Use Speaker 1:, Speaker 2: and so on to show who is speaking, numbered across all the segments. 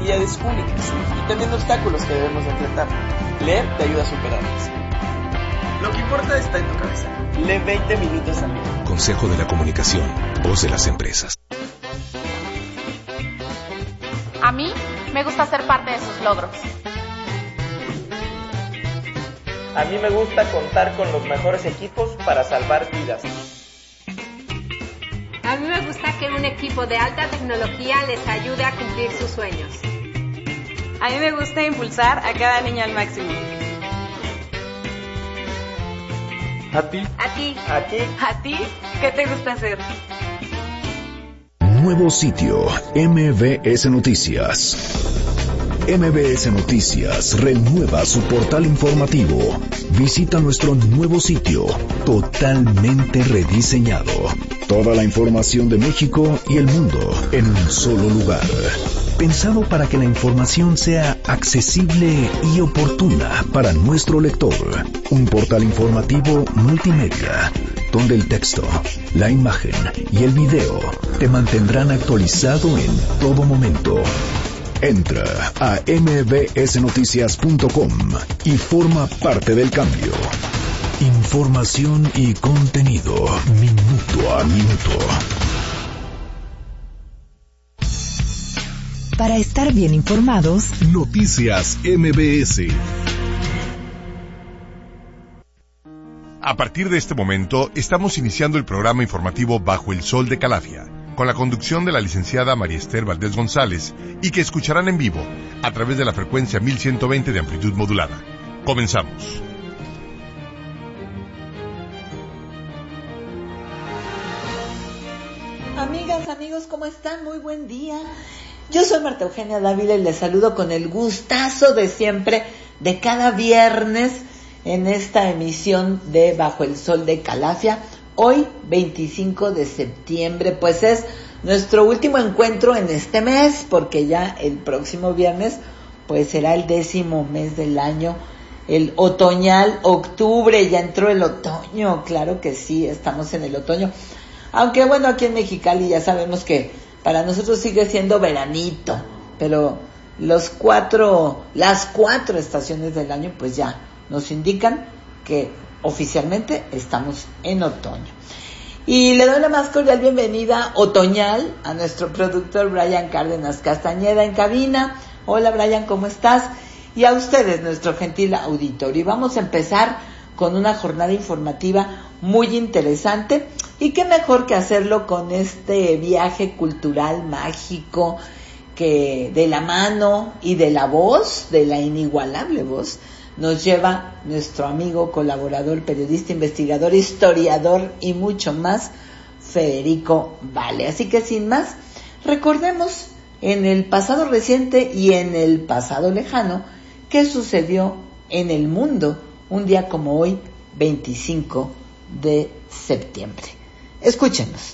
Speaker 1: habilidades únicas y también obstáculos que debemos enfrentar. Leer te ayuda a superarlos. Lo que importa está en tu cabeza. Lee 20 minutos al día.
Speaker 2: Consejo de la Comunicación, voz de las empresas.
Speaker 3: A mí me gusta ser parte de sus logros.
Speaker 1: A mí me gusta contar con los mejores equipos para salvar vidas.
Speaker 4: A mí me gusta que un equipo de alta tecnología les ayude a cumplir sus sueños.
Speaker 5: A mí me gusta impulsar a cada niño al máximo.
Speaker 1: ¿A ti?
Speaker 5: ¿A ti?
Speaker 1: ¿A ti?
Speaker 5: ¿A ti? ¿Qué te gusta hacer?
Speaker 2: Nuevo sitio, MBS Noticias. MBS Noticias renueva su portal informativo. Visita nuestro nuevo sitio, totalmente rediseñado. Toda la información de México y el mundo en un solo lugar. Pensado para que la información sea accesible y oportuna para nuestro lector. Un portal informativo multimedia, donde el texto, la imagen y el video te mantendrán actualizado en todo momento. Entra a mbsnoticias.com y forma parte del cambio. Información y contenido minuto a minuto.
Speaker 6: Para estar bien informados,
Speaker 2: Noticias MBS.
Speaker 7: A partir de este momento, estamos iniciando el programa informativo Bajo el Sol de Calafia, con la conducción de la licenciada María Esther Valdés González, y que escucharán en vivo a través de la frecuencia 1120 de amplitud modulada. Comenzamos.
Speaker 8: Amigas, amigos, ¿cómo están? Muy buen día. Yo soy Marta Eugenia Dávila y les saludo con el gustazo de siempre, de cada viernes, en esta emisión de Bajo el Sol de Calafia. Hoy, 25 de septiembre, pues es nuestro último encuentro en este mes, porque ya el próximo viernes, pues será el 10º mes del año, el otoñal, octubre, ya entró el otoño, claro que sí, estamos en el otoño. Aunque bueno, aquí en Mexicali ya sabemos que para nosotros sigue siendo veranito, pero las cuatro estaciones del año pues ya nos indican que oficialmente estamos en otoño. Y le doy la más cordial bienvenida otoñal a nuestro productor Brian Cárdenas Castañeda en cabina. Hola Brian, ¿cómo estás? Y a ustedes, nuestro gentil auditorio. Y vamos a empezar con una jornada informativa muy interesante, y qué mejor que hacerlo con este viaje cultural mágico que de la mano y de la voz, de la inigualable voz, nos lleva nuestro amigo, colaborador, periodista, investigador, historiador y mucho más, Federico Vale. Así que sin más, recordemos en el pasado reciente y en el pasado lejano qué sucedió en el mundo un día como hoy, 25 de septiembre. Escúchenos.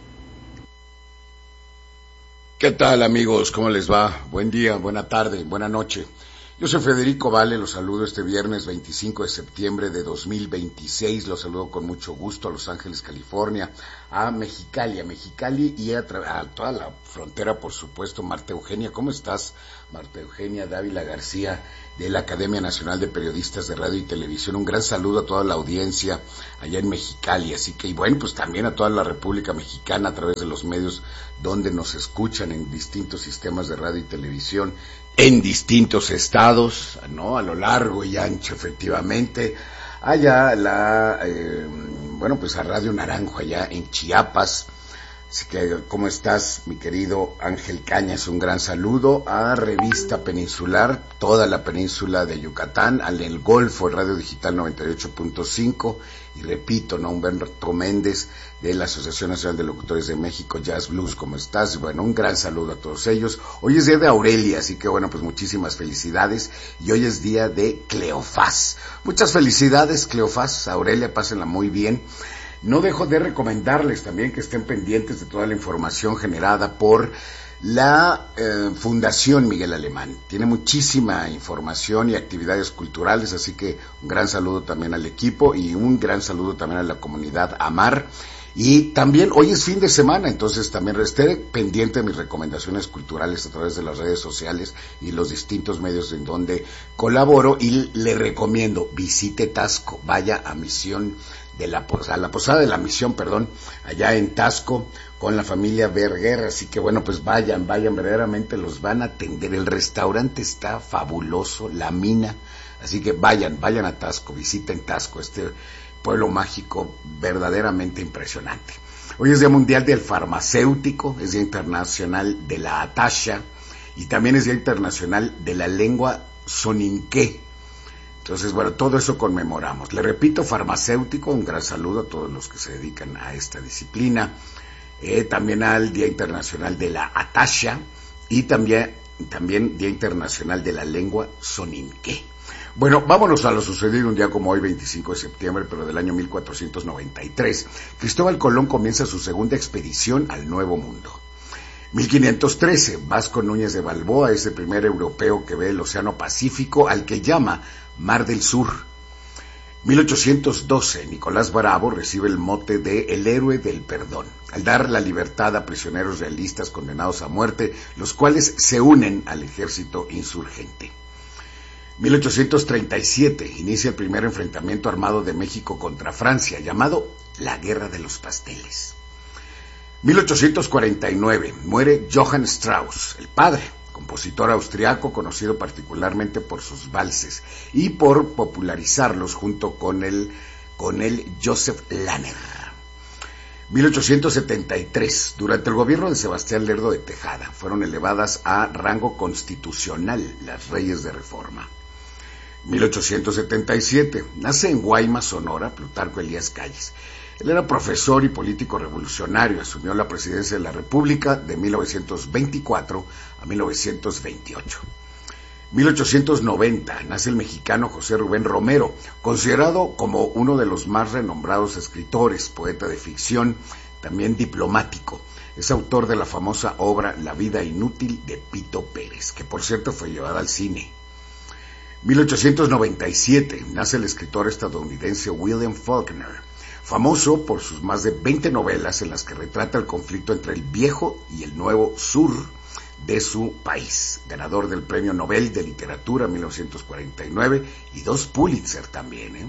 Speaker 9: ¿Qué tal, amigos? ¿Cómo les va? Buen día, buena tarde, buena noche. Yo soy Federico Vale, los saludo este viernes 25 de septiembre de 2026, los saludo con mucho gusto a Los Ángeles, California, a Mexicali y a toda la frontera, por supuesto. Marta Eugenia, ¿cómo estás? Marta Eugenia Dávila García, de la Academia Nacional de Periodistas de Radio y Televisión. Un gran saludo a toda la audiencia allá en Mexicali, así que, y bueno, pues también a toda la República Mexicana a través de los medios donde nos escuchan en distintos sistemas de radio y televisión, en distintos estados, ¿no? A lo largo y ancho, efectivamente. Allá pues a Radio Naranjo, allá en Chiapas. Así que, ¿cómo estás, mi querido Ángel Cañas? Un gran saludo a Revista Peninsular, toda la península de Yucatán, al El Golfo, Radio Digital 98.5, y repito, ¿no? Humberto Méndez, de la Asociación Nacional de Locutores de México, Jazz Blues, ¿cómo estás? Bueno, un gran saludo a todos ellos. Hoy es día de Aurelia, así que bueno, pues muchísimas felicidades, y hoy es día de Cleofás. Muchas felicidades, Cleofás, Aurelia, pásenla muy bien. No dejo de recomendarles también que estén pendientes de toda la información generada por la Fundación Miguel Alemán. Tiene muchísima información y actividades culturales, así que un gran saludo también al equipo y un gran saludo también a la comunidad AMAR. Y también hoy es fin de semana, entonces también esté pendiente de mis recomendaciones culturales a través de las redes sociales y los distintos medios en donde colaboro, y le recomiendo visite Taxco, vaya a la posada de la Misión, allá en Taxco con la familia Berguer, así que bueno, pues vayan, verdaderamente los van a atender, el restaurante está fabuloso, la mina, así que vayan a Taxco, visiten Taxco, este pueblo mágico verdaderamente impresionante. Hoy es Día Mundial del Farmacéutico, es Día Internacional de la Atasha y también es Día Internacional de la Lengua Soninké. Entonces, bueno, todo eso conmemoramos. Le repito, farmacéutico, un gran saludo a todos los que se dedican a esta disciplina. También al Día Internacional de la Atasha y también Día Internacional de la Lengua Soninké. Bueno, vámonos a lo sucedido un día como hoy, 25 de septiembre, pero del año 1493. Cristóbal Colón comienza su segunda expedición al Nuevo Mundo. 1513, Vasco Núñez de Balboa es el primer europeo que ve el Océano Pacífico, al que llama Mar del Sur. 1812, Nicolás Bravo recibe el mote de El Héroe del Perdón, al dar la libertad a prisioneros realistas condenados a muerte, los cuales se unen al ejército insurgente. 1837, inicia el primer enfrentamiento armado de México contra Francia, llamado la Guerra de los Pasteles. 1849, muere Johann Strauss, el padre, compositor austriaco conocido particularmente por sus valses y por popularizarlos junto con el Joseph Lanner. 1873, durante el gobierno de Sebastián Lerdo de Tejada, fueron elevadas a rango constitucional las leyes de reforma. 1877, nace en Guaymas, Sonora, Plutarco Elías Calles. Él era profesor y político revolucionario, asumió la presidencia de la República de 1924 a 1928. 1890, nace el mexicano José Rubén Romero, considerado como uno de los más renombrados escritores, poeta de ficción, también diplomático. Es autor de la famosa obra La vida inútil de Pito Pérez, que por cierto fue llevada al cine. 1897, nace el escritor estadounidense William Faulkner, famoso por sus más de 20 novelas en las que retrata el conflicto entre el viejo y el nuevo sur de su país, ganador del Premio Nobel de Literatura 1949 y 2 Pulitzer también.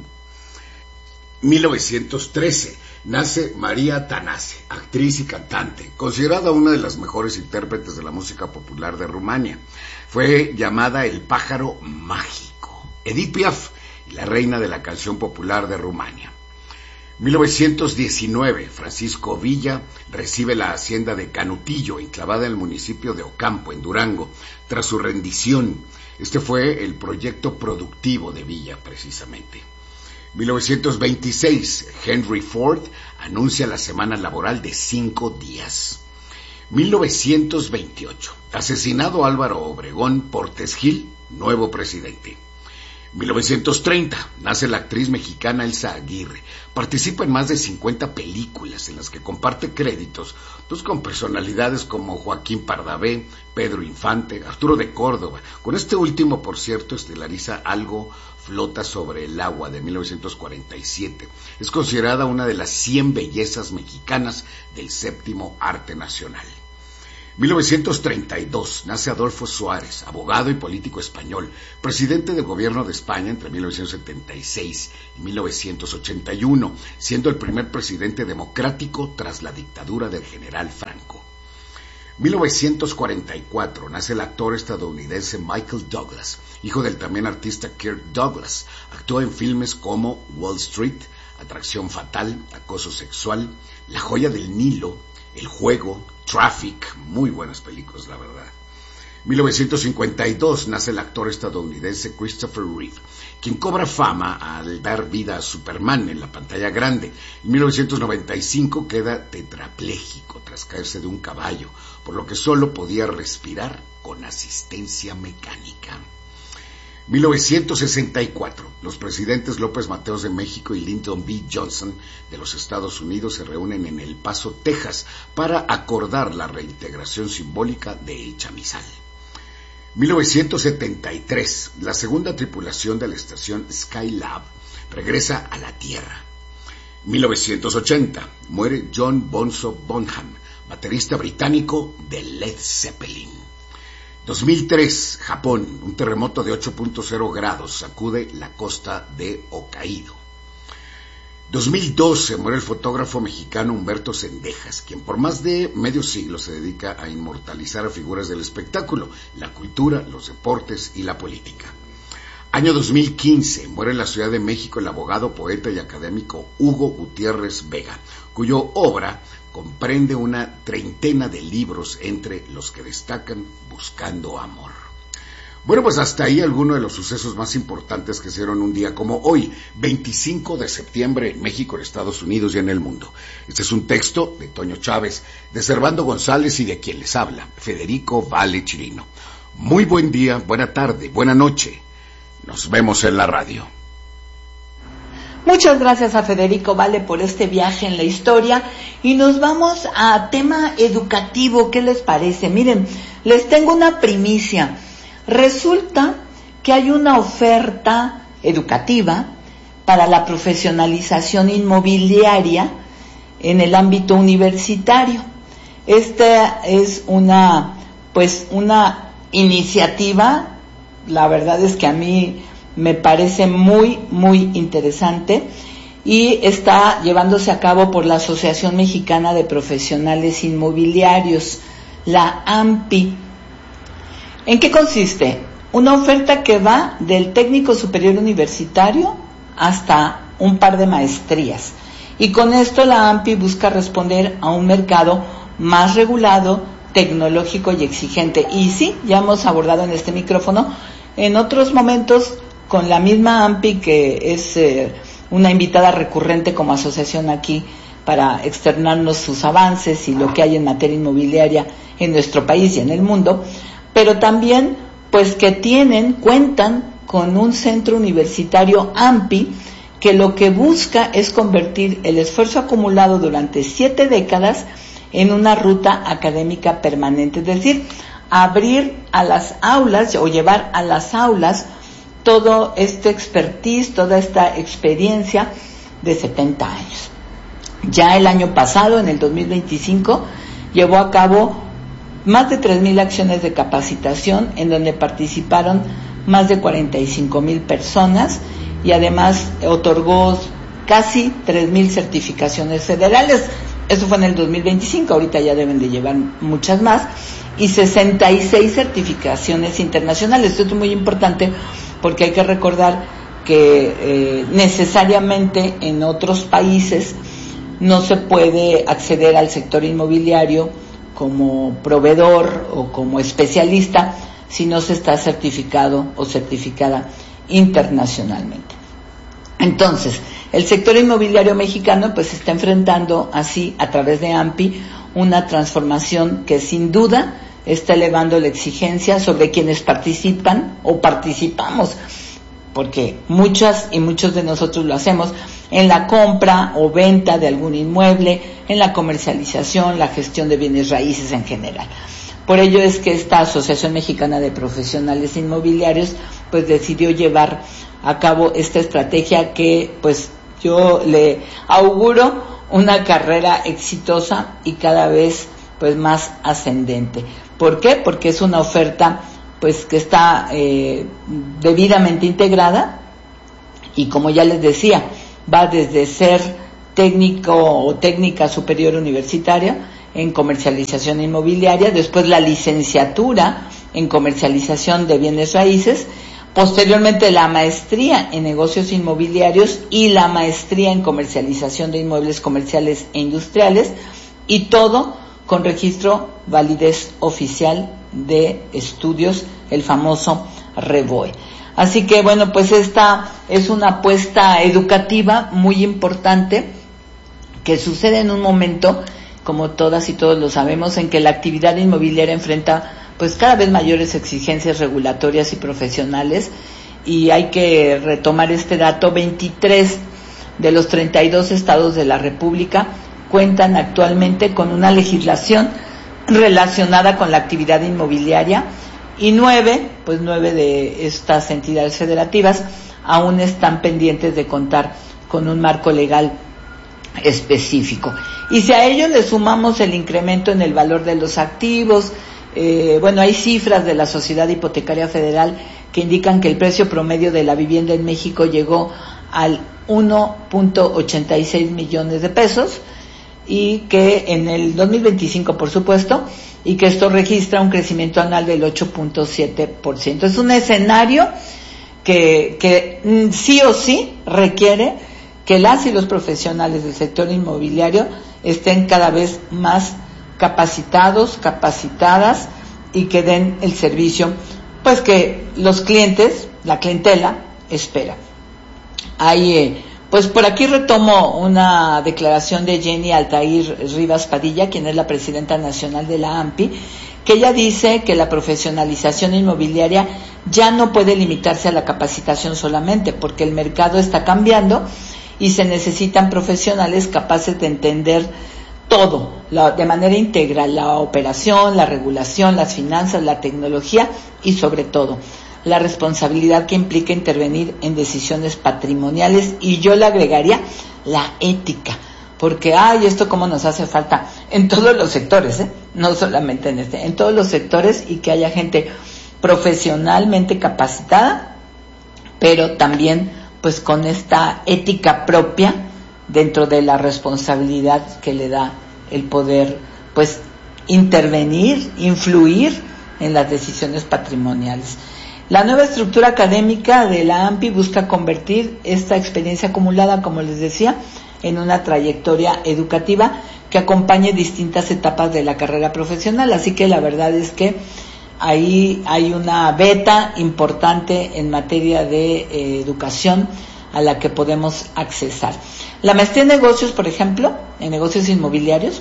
Speaker 9: 1913, nace María Tănase, actriz y cantante, considerada una de las mejores intérpretes de la música popular de Rumania. Fue llamada el pájaro mágico, Edith Piaf, y la reina de la canción popular de Rumania. 1919, Francisco Villa recibe la hacienda de Canutillo, enclavada en el municipio de Ocampo, en Durango, tras su rendición. Este fue el proyecto productivo de Villa, precisamente. 1926, Henry Ford anuncia la semana laboral de 5 días. 1928, asesinado Álvaro Obregón, Portes Gil, nuevo presidente. 1930, nace la actriz mexicana Elsa Aguirre. Participa en más de 50 películas en las que comparte créditos con personalidades como Joaquín Pardavé, Pedro Infante, Arturo de Córdoba. Con este último, por cierto, estelariza Algo flota sobre el agua de 1947. Es considerada una de las 100 bellezas mexicanas del séptimo arte nacional. 1932, nace Adolfo Suárez, abogado y político español, presidente del gobierno de España entre 1976 y 1981, siendo el primer presidente democrático tras la dictadura del general Franco. 1944, nace el actor estadounidense Michael Douglas, hijo del también artista Kirk Douglas. Actúa en filmes como Wall Street, Atracción Fatal, Acoso Sexual, La Joya del Nilo, El Juego, Traffic, muy buenas películas, la verdad. 1952, nace el actor estadounidense Christopher Reeve, quien cobra fama al dar vida a Superman en la pantalla grande. En 1995 queda tetrapléjico tras caerse de un caballo, por lo que solo podía respirar con asistencia mecánica. 1964, los presidentes López Mateos de México y Lyndon B. Johnson de los Estados Unidos se reúnen en El Paso, Texas, para acordar la reintegración simbólica de El Chamizal. 1973, la segunda tripulación de la estación Skylab regresa a la Tierra. 1980, muere John Bonzo Bonham, baterista británico de Led Zeppelin. 2003, Japón, un terremoto de 8.0 grados sacude la costa de Hokkaido. 2012, muere el fotógrafo mexicano Humberto Zendejas, quien por más de medio siglo se dedica a inmortalizar a figuras del espectáculo, la cultura, los deportes y la política. Año 2015, muere en la Ciudad de México el abogado, poeta y académico Hugo Gutiérrez Vega, cuyo obra comprende una treintena de libros, entre los que destacan Buscando Amor. Bueno, pues hasta ahí algunos de los sucesos más importantes que se dieron un día como hoy, 25 de septiembre en México, en Estados Unidos y en el mundo. Este es un texto de Toño Chávez, de Servando González y de quien les habla, Federico Vale Chirino. Muy buen día, buena tarde, buena noche. Nos vemos en la radio.
Speaker 8: Muchas gracias a Federico Vale por este viaje en la historia y nos vamos a tema educativo. ¿Qué les parece? Miren, les tengo una primicia. Resulta que hay una oferta educativa para la profesionalización inmobiliaria en el ámbito universitario. Esta es una iniciativa. La verdad es que a mí me parece muy, muy interesante y está llevándose a cabo por la Asociación Mexicana de Profesionales Inmobiliarios, la AMPI. ¿En qué consiste? Una oferta que va del técnico superior universitario hasta un par de maestrías. Y con esto la AMPI busca responder a un mercado más regulado, tecnológico y exigente. Y sí, ya hemos abordado en este micrófono en otros momentos con la misma AMPI, que es una invitada recurrente como asociación aquí para externarnos sus avances y lo que hay en materia inmobiliaria en nuestro país y en el mundo, pero también pues que cuentan con un centro universitario AMPI que lo que busca es convertir el esfuerzo acumulado durante 7 décadas en una ruta académica permanente, es decir, abrir a las aulas o llevar a las aulas todo este expertise, toda esta experiencia de 70 años. Ya el año pasado, en el 2025, llevó a cabo más de 3,000 acciones de capacitación en donde participaron más de 45,000 personas y además otorgó casi 3,000 certificaciones federales. Eso fue en el 2025, ahorita ya deben de llevar muchas más, y 66 certificaciones internacionales. Esto es muy importante porque hay que recordar que necesariamente en otros países no se puede acceder al sector inmobiliario como proveedor o como especialista si no se está certificado o certificada internacionalmente. Entonces, el sector inmobiliario mexicano pues está enfrentando así, a través de AMPI, una transformación que sin duda está elevando la exigencia sobre quienes participan o participamos, porque muchas y muchos de nosotros lo hacemos en la compra o venta de algún inmueble, en la comercialización, la gestión de bienes raíces en general. Por ello es que esta Asociación Mexicana de Profesionales Inmobiliarios pues decidió llevar a cabo esta estrategia que pues yo le auguro una carrera exitosa y cada vez pues más ascendente. ¿Por qué? Porque es una oferta pues que está debidamente integrada y, como ya les decía, va desde ser técnico o técnica superior universitaria en comercialización inmobiliaria, después la licenciatura en comercialización de bienes raíces, posteriormente la maestría en negocios inmobiliarios y la maestría en comercialización de inmuebles comerciales e industriales, y todo con registro validez oficial de estudios, el famoso REVOE. Así que bueno, pues esta es una apuesta educativa muy importante que sucede en un momento, como todas y todos lo sabemos, en que la actividad inmobiliaria enfrenta pues cada vez mayores exigencias regulatorias y profesionales, y hay que retomar este dato: 23 de los 32 estados de la República cuentan actualmente con una legislación relacionada con la actividad inmobiliaria, y 9 de estas entidades federativas aún están pendientes de contar con un marco legal específico. Y si a ello le sumamos el incremento en el valor de los activos, hay cifras de la Sociedad Hipotecaria Federal que indican que el precio promedio de la vivienda en México llegó al 1.86 millones de pesos, y que en el 2025, por supuesto, y que esto registra un crecimiento anual del 8.7%. Es un escenario que sí o sí requiere que las y los profesionales del sector inmobiliario estén cada vez más capacitados, capacitadas, y que den el servicio pues que los clientes, la clientela, espera. Pues por aquí retomo una declaración de Jenny Altair Rivas Padilla, quien es la presidenta nacional de la AMPI, que ella dice que la profesionalización inmobiliaria ya no puede limitarse a la capacitación solamente, porque el mercado está cambiando y se necesitan profesionales capaces de entender todo, de manera integral, la operación, la regulación, las finanzas, la tecnología y sobre todo la responsabilidad que implica intervenir en decisiones patrimoniales, y yo le agregaría la ética, porque esto cómo nos hace falta en todos los sectores, no solamente en todos los sectores, y que haya gente profesionalmente capacitada, pero también pues con esta ética propia dentro de la responsabilidad que le da el poder pues intervenir, influir en las decisiones patrimoniales. La nueva estructura académica de la AMPI busca convertir esta experiencia acumulada, como les decía, en una trayectoria educativa que acompañe distintas etapas de la carrera profesional. Así que la verdad es que ahí hay una beta importante en materia de educación a la que podemos accesar. La maestría en negocios, por ejemplo, en negocios inmobiliarios,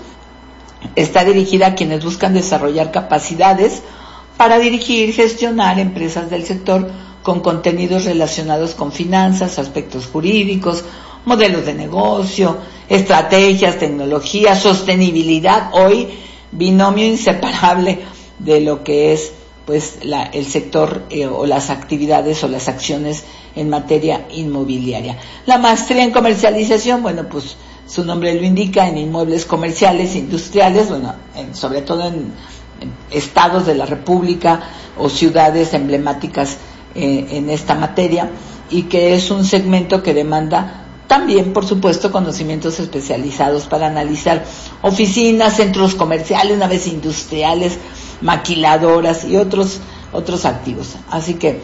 Speaker 8: está dirigida a quienes buscan desarrollar capacidades para dirigir, gestionar empresas del sector con contenidos relacionados con finanzas, aspectos jurídicos, modelos de negocio, estrategias, tecnología, sostenibilidad, hoy binomio inseparable de lo que es pues el sector o las actividades o las acciones en materia inmobiliaria. La maestría en comercialización, pues su nombre lo indica, en inmuebles comerciales, industriales, sobre todo en estados de la República o ciudades emblemáticas en esta materia, y que es un segmento que demanda también, por supuesto, conocimientos especializados para analizar oficinas, centros comerciales, naves industriales, maquiladoras y otros activos. Así que,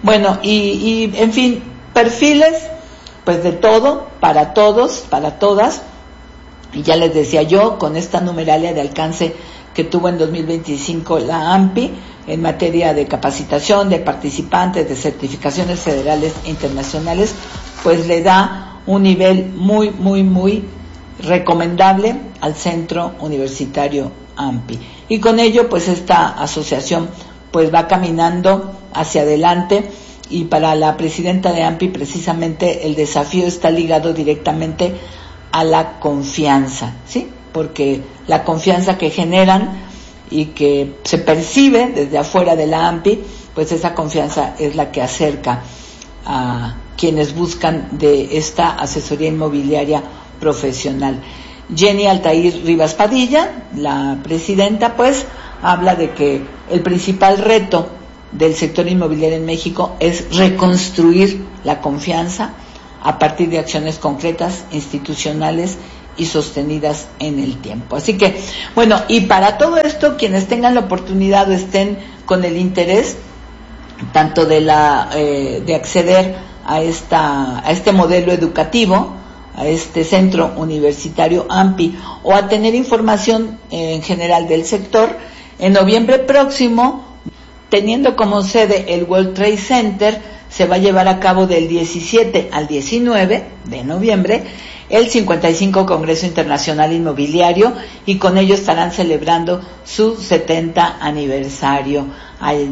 Speaker 8: y en fin, perfiles, pues de todo, para todos, para todas, y ya les decía yo, con esta numeralia de alcance que tuvo en 2025 la AMPI en materia de capacitación de participantes, de certificaciones federales e internacionales, pues le da un nivel muy, muy, muy recomendable al Centro Universitario AMPI. Y con ello, pues esta asociación pues va caminando hacia adelante, y para la presidenta de AMPI precisamente el desafío está ligado directamente a la confianza, ¿sí? Porque la confianza que generan y que se percibe desde afuera de la AMPI, pues esa confianza es la que acerca a quienes buscan de esta asesoría inmobiliaria profesional. Jenny Altair Rivas Padilla, la presidenta, pues habla de que el principal reto del sector inmobiliario en México es reconstruir la confianza a partir de acciones concretas, institucionales y sostenidas en el tiempo. Así que, y para todo esto, quienes tengan la oportunidad o estén con el interés tanto de acceder a este modelo educativo, a este centro universitario AMPI, o a tener información en general del sector, en noviembre próximo, teniendo como sede el World Trade Center, se va a llevar a cabo del 17 al 19 de noviembre el 55 Congreso Internacional Inmobiliario, y con ello estarán celebrando su 70 aniversario.